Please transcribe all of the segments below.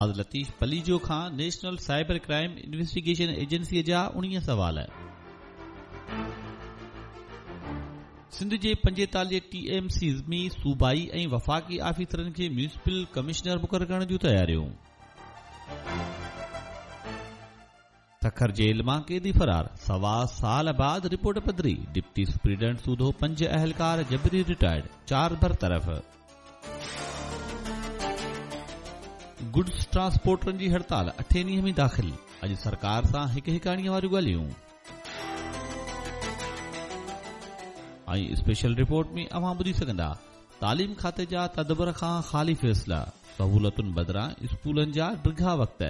लतीफ़ पलीजो खां national cyber crime investigation एजेंसीअ जा 19 सवाल। सिंध जे 45 TMCs में सूबाई ऐं वफ़ाक़ी आफ़ीसरनि खे म्यूनिसिपल कमिश्नर मुक़ररु करण जूं तयारियूं। तखर जेल मां कैदी फरार, 1.25 साल बाद रिपोर्ट पधरी। डिप्टी सुप्रीडेंट सूधो 5 अहलकार जबरी रिटायर्ड, 4 बरतरफ़। गुड्स ट्रांसपोर्टरनि जी हड़ताल 8 ॾींहं में दाख़िल। अॼु सरकार सां हिकहिकाणीअ वारियूं ॻाल्हियूं। ऐं स्पेशल रिपोर्ट में अवां ॿुधी सघंदा तालीम खाते जा तदबर खां ख़ाली फ़ैसिला, सहूलतुनि बदिरां स्कूलनि जा डिघा वक़्त।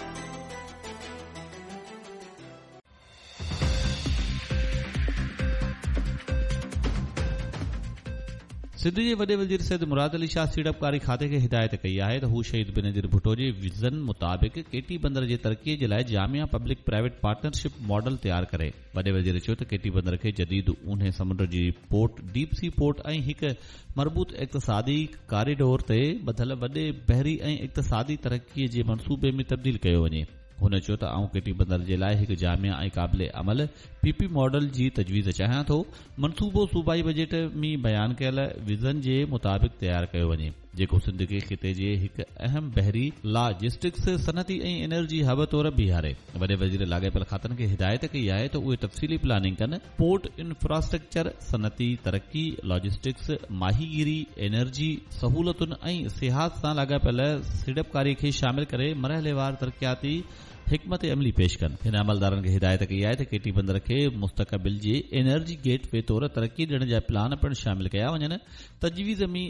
सिंध जे वॾे वज़ीर सैयद मुराद अली शाह सीड़पकारी खाते खे हिदायत कई आहे त हू शहीद बेनज़ीर भुट्टो जे विज़न मुताबिक़ केटी बंदर जे तरक़ीअ जे लाइ Jamia public private partnership model तयार करे। वॾे वज़ीर चयो त केटी बंदर खे जदीद ऊन्हे समुंड जी पोर्ट, डीप सी पोर्ट ऐं हिकु मरबूत इक़्तिसादी कॉरिडोर ते ॿधल वॾे बहरी ऐं इक़्तिसादी तरक़ीअ जे मंसूबे में तब्दील कयो वञे। हुन चयो त आऊं केटी बंदर जे लाइ हिकु जामिया ऐं क़ाबिल अमल PP मॉडल जी तजवीज़ चाहियां थो। मंसूबो सूबाई बजट में बयान कयल विज़न जे मुताबिक़ तयार कयो वञे, जेको सिंध खे ख़िते जे हिकु अहम बहरी लॉजिस्टिक्स, सनती ऐं एनर्जी हब तौर बीहारे। वॾे वज़ीर लाॻापियल खातनि खे हिदायत कई आहे त उहे तफ़सीली प्लानिंग कनि, पोर्ट इंफ्रास्ट्रक्चर, सनती तरक़ी, लॉजिस्टिक्स, माहीगीरी, एनर्जी सहूलतुनि ऐं सियाहत सां लाॻापियल सीड़पकारी खे शामिल करे मरहलेवार तरक़ियाती हिकमत अमली पेश कनि। हिन अमलदारनि खे हिदायत कई आहे त केटी बंदर खे मुस्तक़बिल जे एनर्जी गेटवे तौर तरक़ी ॾियण जा प्लान पिणु शामिल कया वञनि। तजवीज़ में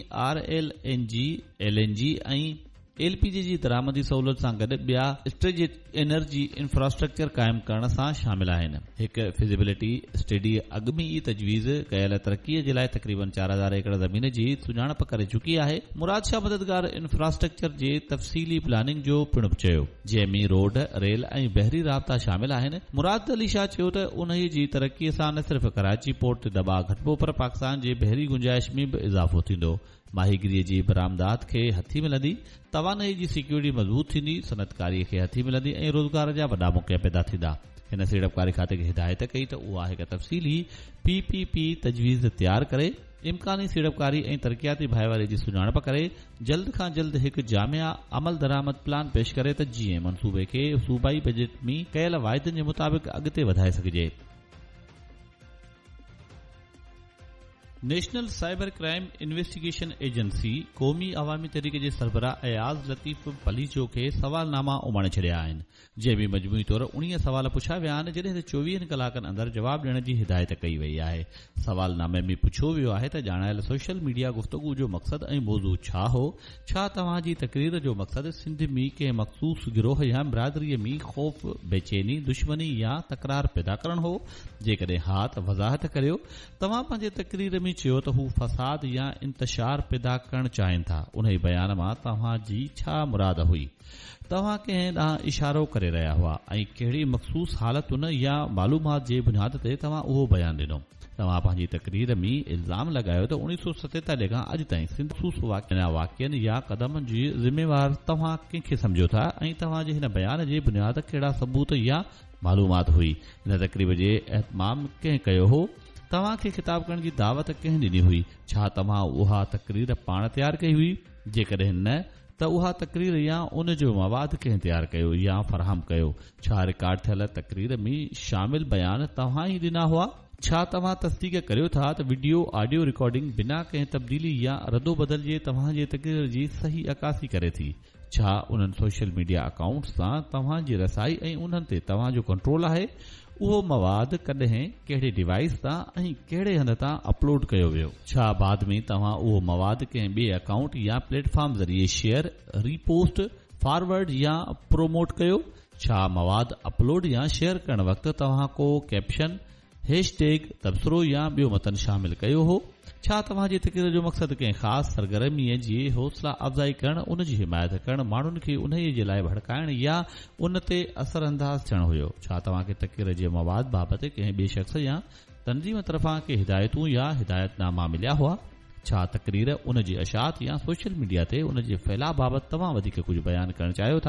RLNG, LNG ऐं LPG जी दरामदी सहूलत सां गॾु ॿिया स्ट्रेटेजिक एनर्जी इंफ्रास्ट्रक्चर क़ाइमु करण सां शामिल आहिनि। हिकु फिज़िबिलिटी स्टडी अॻु में ई तजवीज़ कयल तरक़ीअ जे लाइ तक़रीबन 4000 एकड़ ज़मीन जी सुञाणप करे चुकी आहे। मुराद शाह मददगार इंफ्रास्ट्रक्चर जे तफ़सीली प्लानिंग जो पिणु चयो, जंहिं में रोड, रेल ऐं बहरी राब्ता शामिल आहिनि। मुराद अली शाह चयो त उन्हीअ जी तरक़ीअ सां न सिर्फ़ कराची पोर्ट ते दॿाउ घटिबो, पर पाकिस्तान जे बहरी गुंजाइश में बि इज़ाफ़ो थींदो। माहीगीरीअ जी बरामदात खे हथी मिलंदी, तवानाई जी सिक्योरिटी मज़बूत थींदी, सनतकारीअ खे हथी मिलंदी ऐं रोज़गार जा वॾा मौक़ा पैदा थींदा। हिन सीड़पकारी खाते खे हिदायत कई त उहा हिकु तफ़सीली PPP तजवीज़ तयार करे इम्कानी सीड़पकारी ऐं तरक़ियाती भाईवारी जी सुञाणप करे जल्द खां जल्द हिकु जामिया अमल दरामद प्लान पेश करे त जीअं मंसूबे खे सूबाई बजट में कयल वाइदनि जे मुताबिक़ अॻिते वधाए सघिजे। National cyber crime investigation agency क़ौमी अवामी तहरीक जे सरबराह अयाज़ लतीफ़ पलीजो खे सवालनामा उमाणे छॾिया आहिनि, जंहिं में मजमूई तौर 19 सवाल पुछिया विया आहिनि, जॾहिं त 24 कलाकनि अंदरि जवाब ॾियण जी हिदायत कई वई आहे। सवालनामे में पुछियो वियो आहे त ॼाणायल सोशल मीडिया गुफ़्तगू जो मक़सदु ऐं मौज़ू छा हो। छा तव्हां जी तक़रीर जो मक़सदु सिंध में कंहिं मख़सूस गिरोह या बिरादरीअ में ख़ौफ़, बेचैनी, दुश्मनी या तकरार पैदा करणु हो? जेकॾहिं हा त वज़ाहत करियो। तव्हां पंहिंजे तक़रीर में चयो त हू फ़साद या इंतशार पैदा करणु चाहिनि था। उन बयान मां तव्हां जी छा मुराद हुई? तव्हां कंहिं ॾांहुं इशारो करे रहिया हुआ ऐं कहिड़ी मख़सूस हालतुनि या मालूमात जे बुनियाद ते तव्हां उहो बयान ॾिनो? तव्हां पंहिंजी तक़रीर में इल्ज़ाम लॻायो त 1947 खां अॼु ताईं सिंध मख़सूस वाक़िअनि या क़दमनि जी ज़िम्मेवार तव्हां कंहिंखे सम्झो था ऐं तव्हां जे हिन बयान जे बुनियाद कहिड़ा सबूत या मालूमात हुई? हिन तक़रीब जे एहतमाम कंहिं कयो हो? तव्हां खे ख़िताब करण जी दावत कंहिं ॾिनी हुई? छा तव्हां उहा तक़रीर पाण तयारु कई हुई? जेकॾहिं न, त उहा तक़रीर या उन जो मवाद कंहिं तयारु कयो या फ़राहम कयो? छा रिकॉर्ड थियल तक़रीर में शामिल बयान तव्हां ई ॾिना हुआ? छा तव्हां तस्दीक करियो था त वीडियो ऑडियो रिकॉर्डिंग बिना कंहिं तब्दीली या रदो बदल जे तव्हां जे तक़रीर जी सही अकासी करे थी? छा उन्हनि सोशल मीडिया अकाउंट्स सां तव्हां जी रसाई ऐं उन्हनि ते तव्हां जो कंट्रोल आहे? उहो मवाद कॾहिं, कहिड़े डिवाइस तां ऐं कहिड़े हंध तां अपलोड कयो वियो? छा बाद में तव्हां उहो मवाद कंहिं ॿिए अकाउंट या प्लेटफॉर्म ज़रिए शेयर, रीपोस्ट, फॉरवर्ड या प्रोमोट कयो? छा मवाद अपलोड या शेयर करण वक़्तु तव्हां को कैप्शन, हैशटैग, तबसरो या ॿियो मतन शामिल कयो हो? छा तव्हां जे तक़रीर जो मक़सदु कंहिं ख़ासि सरगर्मीअ जी हौसला अफ़ज़ाई करणु, उन जी हिमायत करणु, माण्हुनि खे उन जे लाइ भड़काइण या उन ते असर अंदाज़ थियणु हुयो? छा तव्हां खे तक़रीर जे मवाद बाबति कंहिं ॿिए शख़्स या तंज़ीम तरफ़ां के हिदायतूं या हिदायतनामा मिलिया हुआ? छा तक़रीर, उन जी अशात या सोशल मीडिया ते उन जे फैलाउ बाबति तव्हां वधीक कुझु बयानु करणु चाहियो था?